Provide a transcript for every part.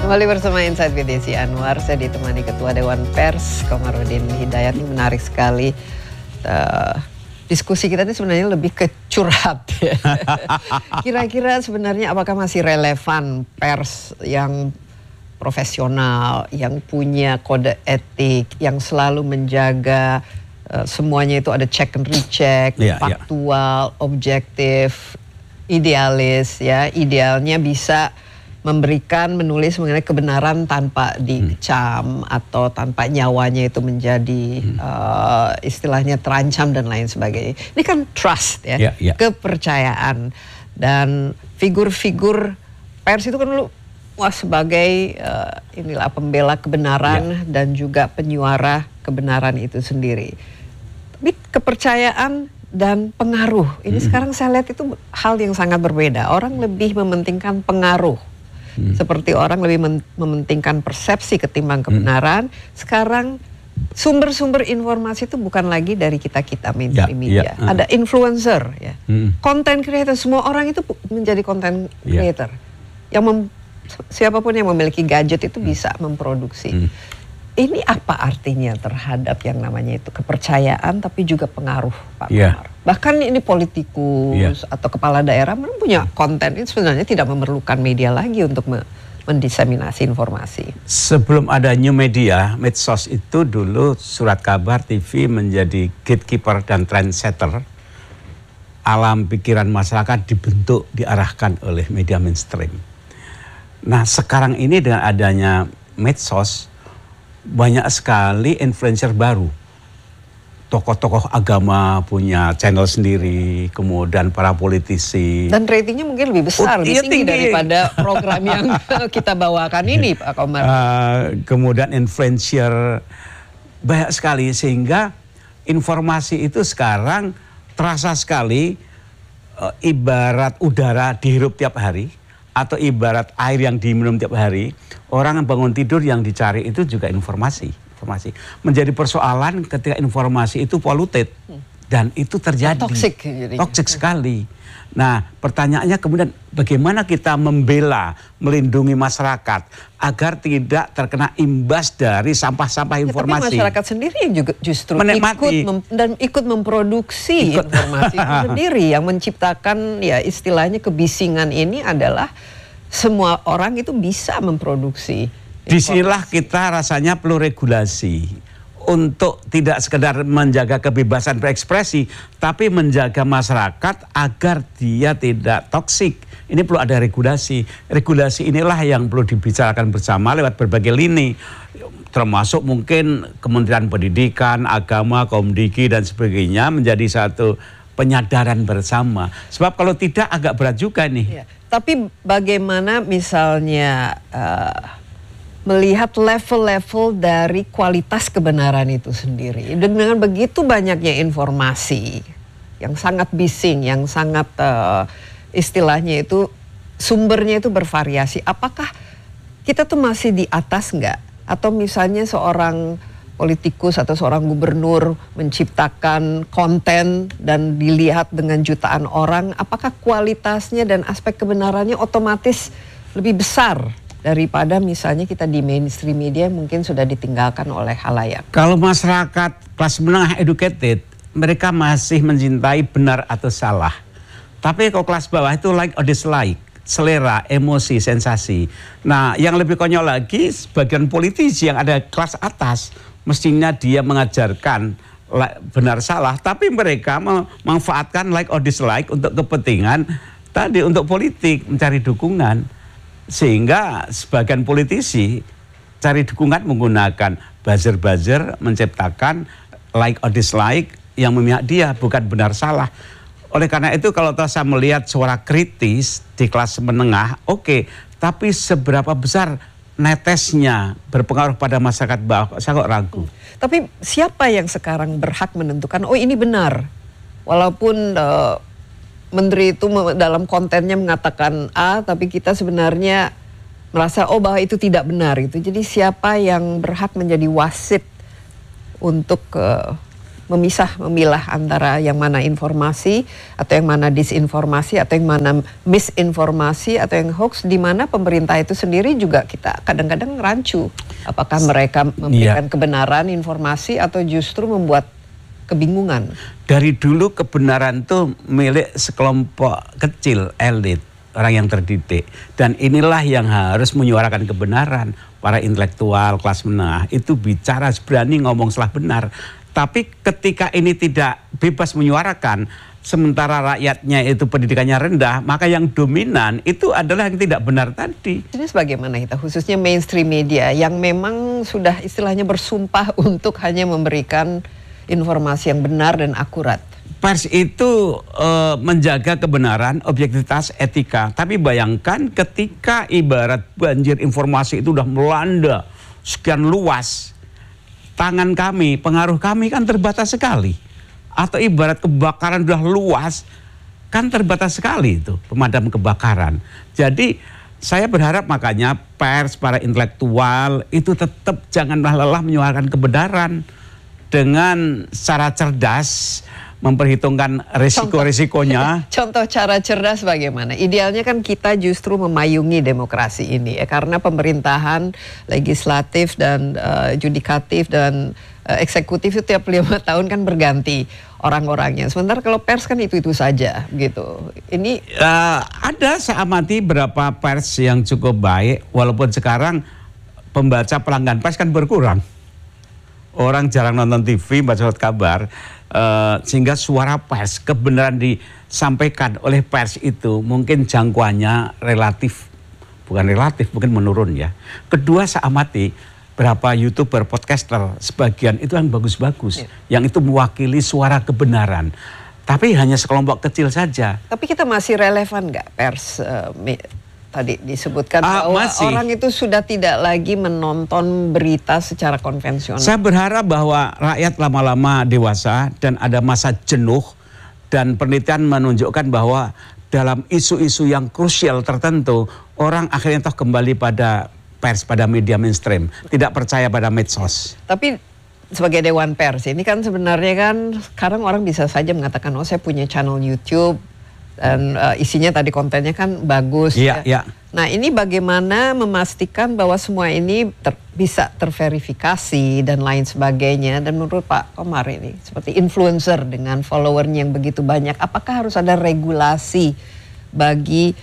Kembali bersama Insight with Desi Anwar, saya ditemani Ketua Dewan Pers Komarudin Hidayat. Ini menarik sekali. Diskusi kita ini sebenarnya lebih ke curhat ya. Kira-kira sebenarnya apakah masih relevan pers yang profesional, yang punya kode etik, yang selalu menjaga semuanya itu ada check and recheck, faktual, objektif, idealis ya. Idealnya bisa memberikan, menulis mengenai kebenaran tanpa dikecam atau tanpa nyawanya itu menjadi istilahnya terancam dan lain sebagainya. Ini kan trust ya, kepercayaan. Dan figur-figur pers itu kan dulu sebagai inilah pembela kebenaran dan juga penyuara kebenaran itu sendiri. Tapi kepercayaan dan pengaruh, ini sekarang saya lihat itu hal yang sangat berbeda. Orang lebih mementingkan pengaruh. Seperti orang lebih mementingkan persepsi ketimbang kebenaran. Sekarang sumber-sumber informasi itu bukan lagi dari kita-kita media. Ada influencer, ya, content creator. Semua orang itu menjadi content creator. Yang siapapun yang memiliki gadget itu bisa memproduksi. Ini apa artinya terhadap yang namanya itu kepercayaan tapi juga pengaruh, Pak Komar? Bahkan ini politikus atau kepala daerah punya konten, ini sebenarnya tidak memerlukan media lagi untuk mendiseminasi informasi. Sebelum ada new media, medsos itu dulu surat kabar, TV menjadi gatekeeper dan trendsetter. Alam pikiran masyarakat dibentuk, diarahkan oleh media mainstream. Nah sekarang ini dengan adanya medsos, banyak sekali influencer baru. Tokoh-tokoh agama punya channel sendiri, kemudian para politisi. Dan ratingnya mungkin lebih besar, lebih tinggi daripada program yang kita bawakan ini, Pak Komar. Kemudian influencer banyak sekali, sehingga informasi itu sekarang terasa sekali ibarat udara dihirup tiap hari, atau ibarat air yang diminum tiap hari. Orang yang bangun tidur yang dicari itu juga informasi. Menjadi persoalan ketika informasi itu polluted dan itu terjadi toksik sekali. Nah pertanyaannya kemudian bagaimana kita membela, melindungi masyarakat agar tidak terkena imbas dari sampah-sampah informasi. Tapi masyarakat sendiri yang juga justru ikut memproduksi informasi itu sendiri. Yang menciptakan ya istilahnya kebisingan ini adalah semua orang itu bisa memproduksi. Disinilah kita rasanya perlu regulasi untuk tidak sekedar menjaga kebebasan berekspresi, tapi menjaga masyarakat agar dia tidak toksik. Ini perlu ada regulasi. Regulasi inilah yang perlu dibicarakan bersama lewat berbagai lini, termasuk mungkin Kementerian Pendidikan, Agama, Komdiki dan sebagainya menjadi satu penyadaran bersama. Sebab kalau tidak agak berat juga nih. Tapi bagaimana misalnya melihat level-level dari kualitas kebenaran itu sendiri. Dengan begitu banyaknya informasi yang sangat bising, yang sangat istilahnya itu sumbernya itu bervariasi. Apakah kita tuh masih di atas nggak? Atau misalnya seorang politikus atau seorang gubernur menciptakan konten dan dilihat dengan jutaan orang, apakah kualitasnya dan aspek kebenarannya otomatis lebih besar daripada misalnya kita di mainstream media yang mungkin sudah ditinggalkan oleh khalayak? Kalau masyarakat kelas menengah educated, mereka masih mencintai benar atau salah. Tapi kalau kelas bawah itu like or dislike, selera, emosi, sensasi. Nah yang lebih konyol lagi, sebagian politisi yang ada kelas atas, mestinya dia mengajarkan benar salah, tapi mereka memanfaatkan like or dislike untuk kepentingan tadi, untuk politik, mencari dukungan. Sehingga sebagian politisi cari dukungan menggunakan buzzer-buzzer, menciptakan like or dislike yang memihak dia, bukan benar salah. Oleh karena itu kalau saya melihat suara kritis di kelas menengah, oke, tapi seberapa besar netesnya berpengaruh pada masyarakat bawah, saya kok ragu. Tapi siapa yang sekarang berhak menentukan, oh ini benar, walaupun menteri itu dalam kontennya mengatakan A, tapi kita sebenarnya merasa oh bahwa itu tidak benar itu. Jadi siapa yang berhak menjadi wasit untuk memilah antara yang mana informasi atau yang mana disinformasi atau yang mana misinformasi atau yang hoax, di mana pemerintah itu sendiri juga kita kadang-kadang rancu apakah mereka memberikan kebenaran informasi atau justru membuat kebingungan. Dari dulu kebenaran itu milik sekelompok kecil elit, orang yang terdidik, dan inilah yang harus menyuarakan kebenaran. Para intelektual kelas menengah itu bicara berani ngomong salah benar. Tapi ketika ini tidak bebas menyuarakan, sementara rakyatnya itu pendidikannya rendah, maka yang dominan itu adalah yang tidak benar tadi. Jadi sebagaimana kita, khususnya mainstream media yang memang sudah istilahnya bersumpah untuk hanya memberikan informasi yang benar dan akurat. Pers itu menjaga kebenaran, objektivitas, etika. Tapi bayangkan ketika ibarat banjir informasi itu udah melanda sekian luas, tangan kami, pengaruh kami kan terbatas sekali. Atau ibarat kebakaran udah luas, kan terbatas sekali itu pemadam kebakaran. Jadi saya berharap makanya pers, para intelektual itu tetap janganlah lelah menyuarakan kebenaran dengan secara cerdas, memperhitungkan risiko-risikonya. Contoh cara cerdas bagaimana? Idealnya kan kita justru memayungi demokrasi ini ya, karena pemerintahan, legislatif dan judikatif dan eksekutif itu tiap 5 tahun kan berganti orang-orangnya. Sementara kalau pers kan itu saja gitu. Ini ada saya amati beberapa pers yang cukup baik, walaupun sekarang pembaca pelanggan pers kan berkurang. Orang jarang nonton TV, baca kabar. Sehingga suara pers, kebenaran disampaikan oleh pers itu mungkin jangkauannya mungkin menurun ya. Kedua, saya amati berapa YouTuber, podcaster, sebagian itu yang bagus-bagus, yang itu mewakili suara kebenaran. Tapi hanya sekelompok kecil saja. Tapi kita masih relevan nggak pers? Tadi disebutkan bahwa masih. Orang itu sudah tidak lagi menonton berita secara konvensional. Saya berharap bahwa rakyat lama-lama dewasa dan ada masa jenuh, dan penelitian menunjukkan bahwa dalam isu-isu yang krusial tertentu, orang akhirnya toh kembali pada pers, pada media mainstream, tidak percaya pada medsos. Tapi sebagai Dewan Pers ini kan sebenarnya kan sekarang orang bisa saja mengatakan, oh saya punya channel YouTube, dan isinya tadi kontennya kan bagus. Iya. Nah ini bagaimana memastikan bahwa semua ini bisa terverifikasi dan lain sebagainya. Dan menurut Pak Komar ini seperti influencer dengan followernya yang begitu banyak, apakah harus ada regulasi bagi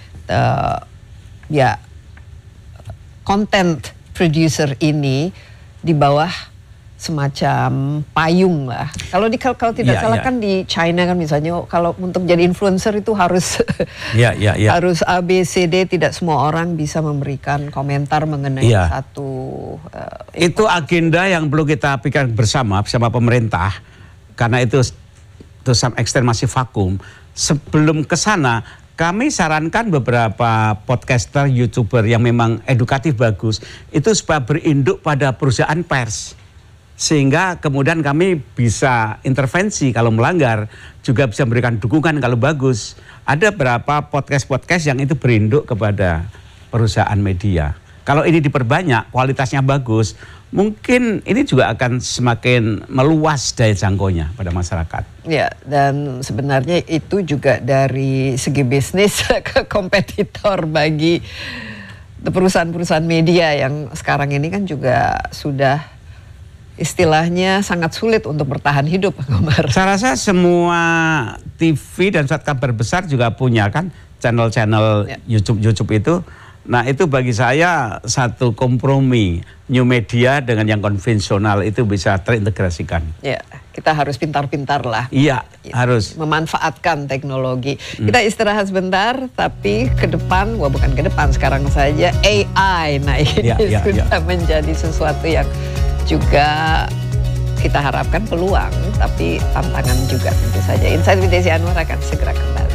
content producer ini di bawah semacam payung lah. Kalau tidak salah kan di China kan misalnya, kalau untuk jadi influencer itu harus harus A, B, C, D, tidak semua orang bisa memberikan komentar mengenai satu. Itu agenda yang perlu kita pikirkan bersama pemerintah, karena itu to some extent masih vakum. Sebelum ke sana, kami sarankan beberapa podcaster, YouTuber yang memang edukatif bagus, itu supaya berinduk pada perusahaan pers. Sehingga kemudian kami bisa intervensi kalau melanggar, juga bisa memberikan dukungan kalau bagus. Ada beberapa podcast-podcast yang itu berinduk kepada perusahaan media. Kalau ini diperbanyak, kualitasnya bagus, mungkin ini juga akan semakin meluas daya jangkaunya pada masyarakat. Ya, dan sebenarnya itu juga dari segi bisnis kompetitor bagi perusahaan-perusahaan media yang sekarang ini kan juga sudah istilahnya sangat sulit untuk bertahan hidup, Pak Komar. Saya rasa semua TV dan surat kabar besar juga punya kan channel-channel YouTube itu. Nah itu bagi saya satu kompromi, new media dengan yang konvensional itu bisa terintegrasikan. Ya, kita harus pintar-pintar lah. Iya, harus memanfaatkan teknologi. Kita istirahat sebentar, tapi ke depan, bukan ke depan, sekarang saja AI. Nah ini sudah menjadi sesuatu yang juga kita harapkan peluang, tapi tantangan juga tentu saja. Insight with Desi Anwar akan segera kembali.